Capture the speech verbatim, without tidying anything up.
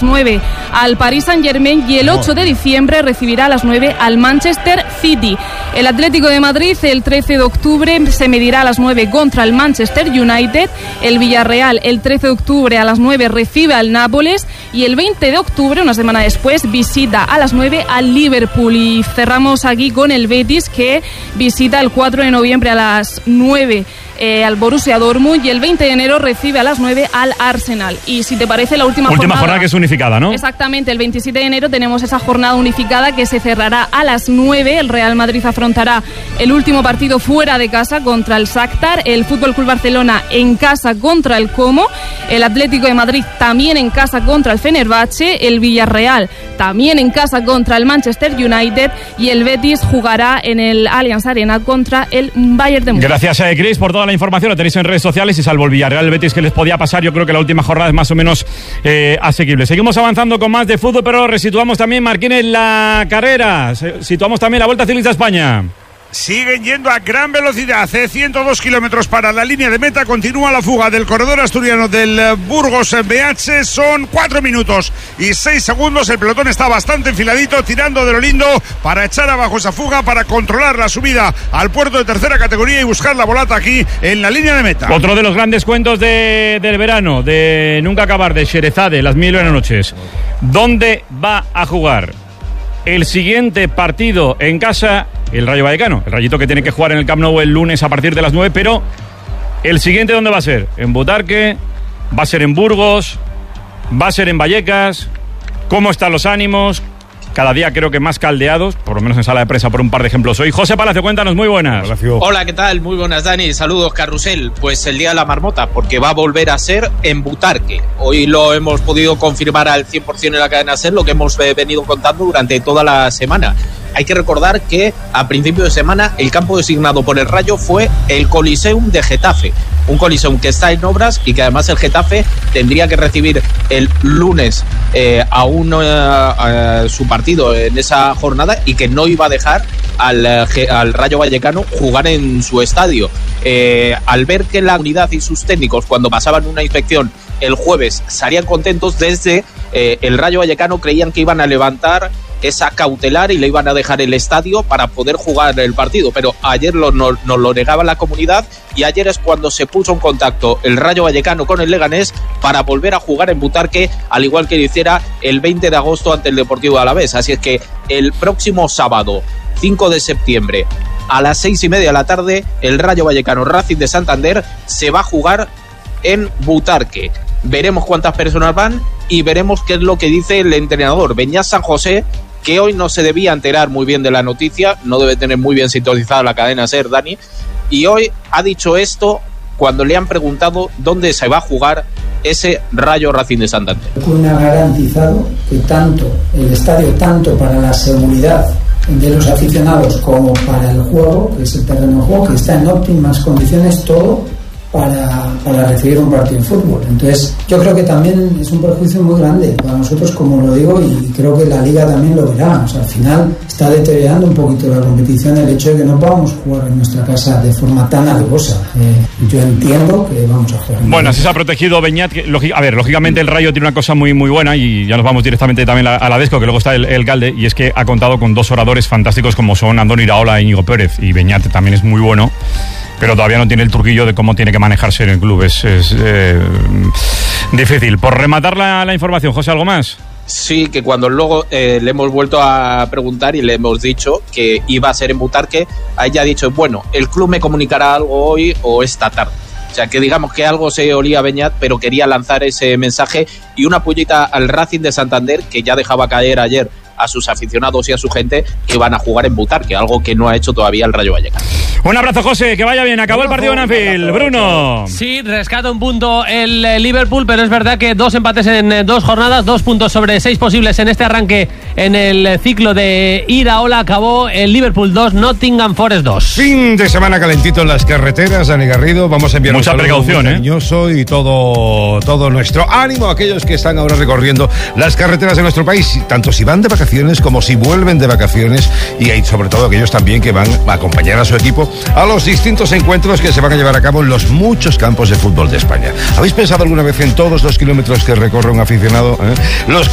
nueve al Paris Saint-Germain y el ocho de diciembre recibirá a las nueve al Manchester City. El Atlético de Madrid el trece de octubre se medirá a las nueve contra el Manchester United. El Villarreal el trece de octubre a las nueve recibe al Nápoles y el veinte de octubre, una semana después, visita a las nueve al Liverpool. Y cerramos aquí con el Betis, que visita el cuatro de noviembre a las nueve Eh, al Borussia Dortmund y el veinte de enero recibe a las nueve al Arsenal. Y si te parece, la última, última jornada... jornada que es unificada, ¿no? Exactamente, el veintisiete de enero tenemos esa jornada unificada que se cerrará a las nueve. El Real Madrid afrontará el último partido fuera de casa contra el Shakhtar, el F C Barcelona en casa contra el Como, el Atlético de Madrid también en casa contra el Fenerbahce, el Villarreal también en casa contra el Manchester United y el Betis jugará en el Allianz Arena contra el Bayern de Múnich. Gracias, eh, Chris, por toda la información. Lo tenéis en redes sociales y salvo el Villarreal, el Betis que les podía pasar, yo creo que la última jornada es más o menos eh, asequible. Seguimos avanzando con más de fútbol, pero resituamos también, Marquines, la carrera. Situamos también la Vuelta Ciclista a España. Siguen yendo a gran velocidad, ¿eh? ciento dos kilómetros para la línea de meta. Continúa la fuga del corredor asturiano del Burgos B H. Son cuatro minutos y seis segundos. El pelotón está bastante enfiladito, tirando de lo lindo para echar abajo esa fuga, para controlar la subida al puerto de tercera categoría y buscar la volata aquí en la línea de meta. Otro de los grandes cuentos de, del verano, de nunca acabar, de Sherezade, las mil y una noches. ¿Dónde va a jugar el siguiente partido en casa? El Rayo Vallecano, el Rayito que tiene que jugar en el Camp Nou el lunes a partir de las nueve, pero el siguiente, ¿dónde va a ser? En Butarque, va a ser en Burgos, va a ser en Vallecas. ¿Cómo están los ánimos? Cada día creo que más caldeados, por lo menos en sala de prensa, por un par de ejemplos hoy. José Palacio, cuéntanos, muy buenas. Hola, ¿qué tal? Muy buenas, Dani. Saludos, Carrusel. Pues el día de la marmota, porque va a volver a ser en Butarque. Hoy lo hemos podido confirmar al cien por ciento en la cadena SER, lo que hemos venido contando durante toda la semana. Hay que recordar que a principio de semana el campo designado por el Rayo fue el Coliseum de Getafe. Un Coliseum que está en obras y que además el Getafe tendría que recibir el lunes eh, a, un, uh, a su partido en esa jornada y que no iba a dejar al, al Rayo Vallecano jugar en su estadio. Eh, al ver que la unidad y sus técnicos, cuando pasaban una inspección el jueves, salían contentos, desde eh, el Rayo Vallecano creían que iban a levantar esa cautelar y le iban a dejar el estadio para poder jugar el partido, pero ayer lo, no, nos lo negaba la comunidad y ayer es cuando se puso en contacto el Rayo Vallecano con el Leganés para volver a jugar en Butarque, al igual que lo hiciera el veinte de agosto ante el Deportivo de Alavés. Así es que el próximo sábado, cinco de septiembre, a las seis y media de la tarde, el Rayo Vallecano Racing de Santander se va a jugar en Butarque. Veremos cuántas personas van y veremos qué es lo que dice el entrenador Beñat San José, que hoy no se debía enterar muy bien de la noticia, no debe tener muy bien sintonizada la cadena SER, Dani, y hoy ha dicho esto cuando le han preguntado dónde se va a jugar ese Rayo Racing de Santander. Me ha garantizado que tanto el estadio, tanto para la seguridad de los aficionados como para el juego, que es el terreno de juego, que está en óptimas condiciones, todo para, para recibir un partido de fútbol. Entonces yo creo que también es un perjuicio muy grande para nosotros, como lo digo, y creo que la Liga también lo verá. O sea, al final está deteriorando un poquito la competición el hecho de que no podamos jugar en nuestra casa de forma tan alevosa. Eh, yo entiendo que vamos a jugar. Bueno, así se ha protegido Beñat. A ver, lógicamente el Rayo tiene una cosa muy muy buena, y ya nos vamos directamente también a la Desco, que luego está el, el Galde, y es que ha contado con dos oradores fantásticos como son Andoni Iraola e Íñigo Pérez, y Beñat también es muy bueno, pero todavía no tiene el truquillo de cómo tiene que manejarse en el club. Es, es eh, difícil. Por rematar la, la información, José, ¿algo más? Sí, que cuando luego eh, le hemos vuelto a preguntar y le hemos dicho que iba a ser en Butarque, a ella ha dicho, bueno, el club me comunicará algo hoy o esta tarde. O sea, que digamos que algo se olía a Beñat, pero quería lanzar ese mensaje, y una pullita al Racing de Santander, que ya dejaba caer ayer a sus aficionados y a su gente que van a jugar en Butarque, algo que no ha hecho todavía el Rayo Vallecano. Un abrazo, José, que vaya bien. Acabó el partido en Anfield. Bruno. Sí, rescata un punto el Liverpool, pero es verdad que dos empates en dos jornadas, dos puntos sobre seis posibles en este arranque en el ciclo de Iraola. Acabó el Liverpool dos, Nottingham Forest dos. Fin de semana calentito en las carreteras, Dani Garrido. Vamos a enviar mucha un precaución, muy cariñoso, ¿eh? Y todo, todo nuestro ánimo a aquellos que están ahora recorriendo las carreteras de nuestro país, tanto si van de vacaciones como si vuelven de vacaciones, y hay sobre todo aquellos también que van a acompañar a su equipo a los distintos encuentros que se van a llevar a cabo en los muchos campos de fútbol de España. ¿Habéis pensado alguna vez en todos los kilómetros que recorre un aficionado? ¿Eh? Los